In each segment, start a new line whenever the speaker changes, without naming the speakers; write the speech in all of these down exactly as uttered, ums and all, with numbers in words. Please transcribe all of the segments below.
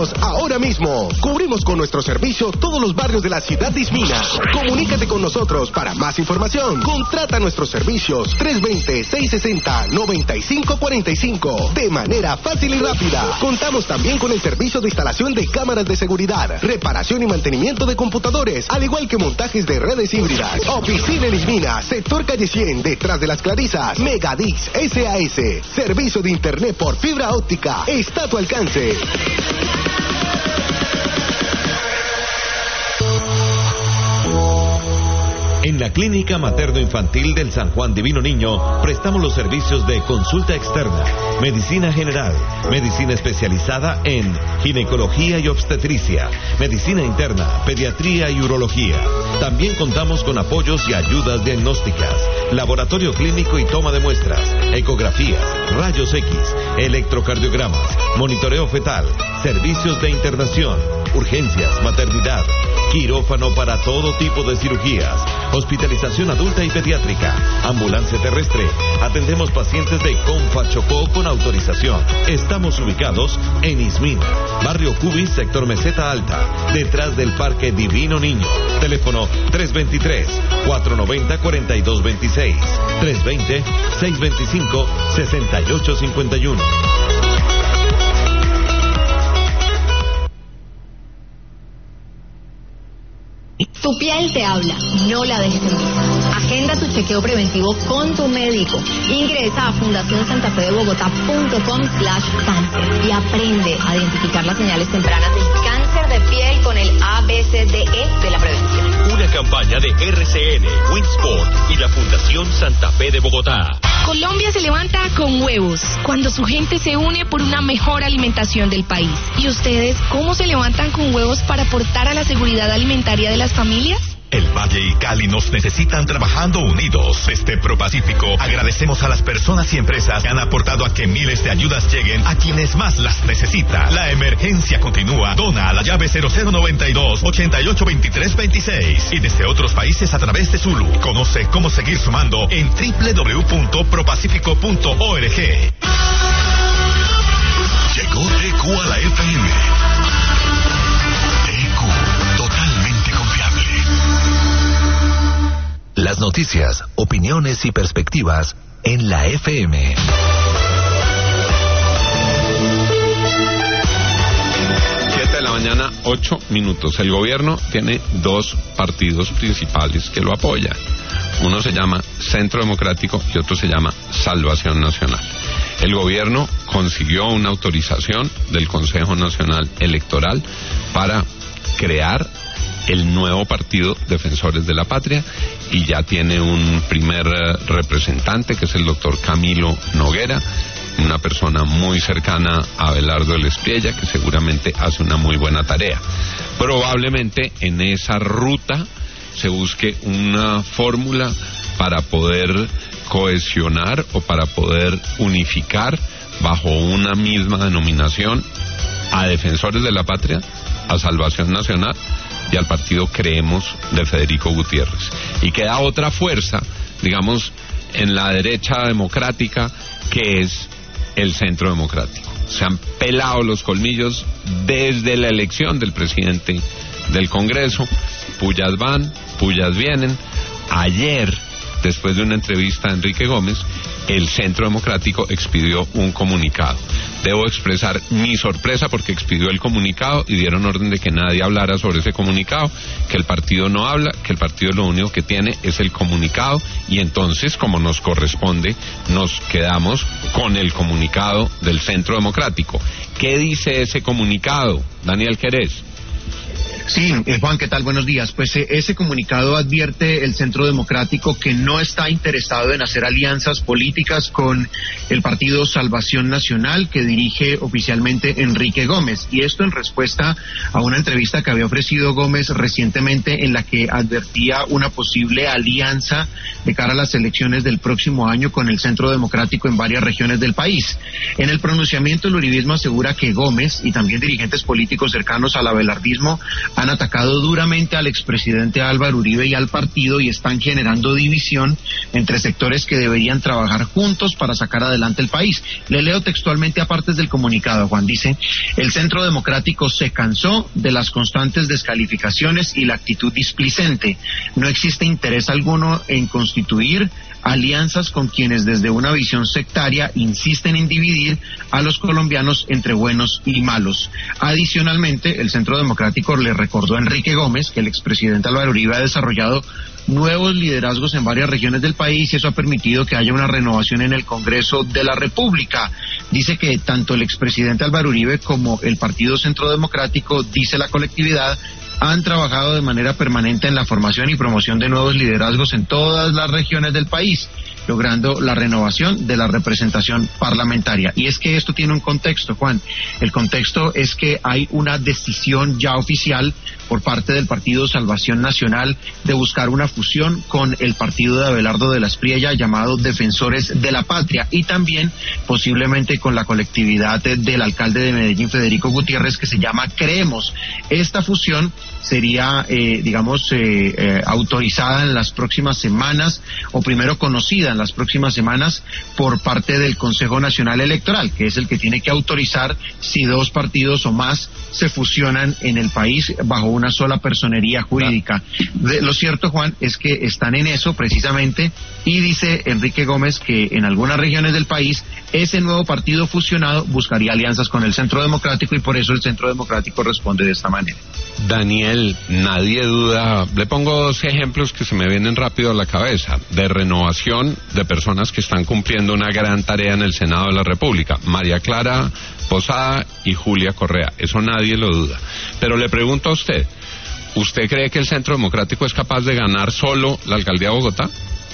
Llámanos ahora mismo. Cubrimos con nuestro servicio todos los barrios de la ciudad de Ismina. Comunícate con nosotros para más información. Contrata nuestros servicios tres dos cero, seis seis cero, nueve cinco cuatro cinco de manera fácil y rápida. Contamos también con el servicio de instalación de cámaras de seguridad, reparación y mantenimiento de computadores, al igual que montajes de redes híbridas. Oficina en Ismina, sector calle cien, detrás de las Clarisas. Megadix S A S, servicio de internet por fibra óptica. Está a tu alcance.
En la Clínica Materno-Infantil del San Juan Divino Niño prestamos los servicios de consulta externa, medicina general, medicina especializada en ginecología y obstetricia, medicina interna, pediatría y urología. También contamos con apoyos y ayudas diagnósticas, laboratorio clínico y toma de muestras, ecografías, rayos X, electrocardiogramas, monitoreo fetal, servicios de internación, urgencias, maternidad, quirófano para todo tipo de cirugías, hospitalización adulta y pediátrica, ambulancia terrestre. Atendemos pacientes de Confa Chocó con autorización. Estamos ubicados en Ismina, barrio Cubis, sector Meseta Alta, detrás del Parque Divino Niño. Teléfono tres dos tres, cuatro nueve cero, cuatro dos dos seis, tres dos cero, seis dos cinco, seis ocho cinco uno.
Tu piel te habla, no la dejes en vista. Agenda tu chequeo preventivo con tu médico. Ingresa a fundación santa fe de bogotá punto com slash cáncer y aprende a identificar las señales tempranas del cáncer de piel con el A B C D E de la prevención.
Una campaña de R C N, Winsport y la Fundación Santa Fe de Bogotá.
Colombia se levanta con huevos, cuando su gente se une por una mejor alimentación del país. ¿Y ustedes cómo se levantan con huevos para aportar a la seguridad alimentaria de las familias?
El Valle y Cali nos necesitan trabajando unidos. Desde ProPacífico agradecemos a las personas y empresas que han aportado a que miles de ayudas lleguen a quienes más las necesitan. La emergencia continúa. Dona a la llave cero cero noventa y dos, ochenta y ocho veintitrés veintiséis y desde otros países a través de Zulu. Conoce cómo seguir sumando en doble u doble u doble u punto propacifico punto org.
Llegó T Q a la F M. T Q, totalmente confiable. Las noticias, opiniones y perspectivas en la F M.
siete de la mañana, ocho minutos. El gobierno tiene dos partidos principales que lo apoyan. Uno se llama Centro Democrático y otro se llama Salvación Nacional. El gobierno consiguió una autorización del Consejo Nacional Electoral para crear el nuevo partido Defensores de la Patria y ya tiene un primer representante que es el doctor Camilo Noguera, una persona muy cercana a Abelardo Elespriella que seguramente hace una muy buena tarea. Probablemente en esa ruta se busque una fórmula para poder cohesionar o para poder unificar bajo una misma denominación a Defensores de la Patria, a Salvación Nacional y al partido Creemos de Federico Gutiérrez. Y queda otra fuerza, digamos, en la derecha democrática, que es el Centro Democrático. Se han pelado los colmillos desde la elección del presidente del Congreso. Pullas van, pullas vienen. Ayer, después de una entrevista a Enrique Gómez, el Centro Democrático expidió un comunicado. Debo expresar mi sorpresa porque expidió el comunicado y dieron orden de que nadie hablara sobre ese comunicado, que el partido no habla, que el partido lo único que tiene es el comunicado y entonces, como nos corresponde, nos quedamos con el comunicado del Centro Democrático. ¿Qué dice ese comunicado, Daniel Querés?
Sí, eh, Juan, ¿qué tal? Buenos días. Pues eh, ese comunicado advierte el Centro Democrático que no está interesado en hacer alianzas políticas con el partido Salvación Nacional que dirige oficialmente Enrique Gómez. Y esto en respuesta a una entrevista que había ofrecido Gómez recientemente en la que advertía una posible alianza de cara a las elecciones del próximo año con el Centro Democrático en varias regiones del país. En el pronunciamiento el uribismo asegura que Gómez y también dirigentes políticos cercanos al abelardismo han atacado duramente al expresidente Álvaro Uribe y al partido y están generando división entre sectores que deberían trabajar juntos para sacar adelante el país. Le leo textualmente a partes del comunicado, Juan. Dice: el Centro Democrático se cansó de las constantes descalificaciones y la actitud displicente. No existe interés alguno en constituir alianzas con quienes desde una visión sectaria insisten en dividir a los colombianos entre buenos y malos. Adicionalmente, el Centro Democrático le recordó a Enrique Gómez que el expresidente Álvaro Uribe ha desarrollado nuevos liderazgos en varias regiones del país y eso ha permitido que haya una renovación en el Congreso de la República. Dice que tanto el expresidente Álvaro Uribe como el Partido Centro Democrático, dice la colectividad, han trabajado de manera permanente en la formación y promoción de nuevos liderazgos en todas las regiones del país, logrando la renovación de la representación parlamentaria. Y es que esto tiene un contexto, Juan. El contexto es que hay una decisión ya oficial por parte del Partido Salvación Nacional de buscar una fusión con el partido de Abelardo de la Espriella llamado Defensores de la Patria y también posiblemente con la colectividad del alcalde de Medellín, Federico Gutiérrez, que se llama Creemos. Esta fusión sería, eh, digamos, eh, eh, autorizada en las próximas semanas, o primero conocida en las próximas semanas por parte del Consejo Nacional Electoral, que es el que tiene que autorizar si dos partidos o más se fusionan en el país bajo una sola personería jurídica. De, lo cierto, Juan, es que están en eso precisamente, y dice Enrique Gómez que en algunas regiones del país ese nuevo partido fusionado buscaría alianzas con el Centro Democrático y por eso el Centro Democrático responde de esta manera.
Daniel, nadie duda, le pongo dos ejemplos que se me vienen rápido a la cabeza, de renovación de personas que están cumpliendo una gran tarea en el Senado de la República, María Clara Posada y Julia Correa, eso nadie lo duda. Pero le pregunto a usted, ¿usted cree que el Centro Democrático es capaz de ganar solo la alcaldía de Bogotá?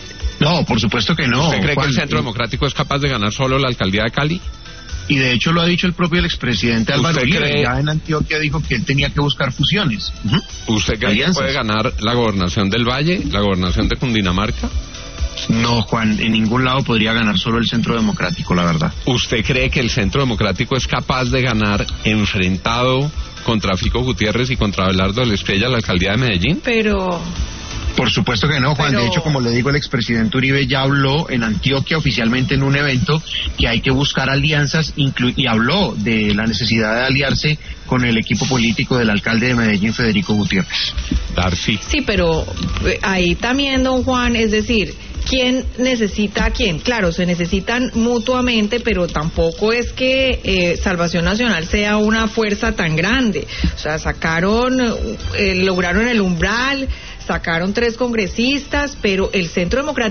No, por supuesto que no.
¿Usted cree
Juan,
que el Centro Democrático es capaz de ganar solo la alcaldía de Cali?
Y de hecho lo ha dicho el propio el expresidente Álvaro Uribe,
cree...
ya en Antioquia dijo que él tenía que buscar fusiones. Uh-huh.
¿Usted cree
Alianzas.
que puede ganar la gobernación del Valle, la gobernación de Cundinamarca?
No, Juan, en ningún lado podría ganar solo el Centro Democrático, la verdad.
¿Usted cree que el Centro Democrático es capaz de ganar enfrentado contra Fico Gutiérrez y contra Abelardo de la Espriella la alcaldía de Medellín?
Pero...
Por supuesto que no, Juan. Pero... De hecho, como le digo, el expresidente Uribe ya habló en Antioquia oficialmente en un evento que hay que buscar alianzas inclu- y habló de la necesidad de aliarse con el equipo político del alcalde de Medellín, Federico Gutiérrez.
Darcy.
Sí, pero ahí también, don Juan, es decir, ¿quién necesita a quién? Claro, se necesitan mutuamente, pero tampoco es que eh, Salvación Nacional sea una fuerza tan grande. O sea, sacaron, eh, lograron el umbral, sacaron tres congresistas, pero el Centro Democrático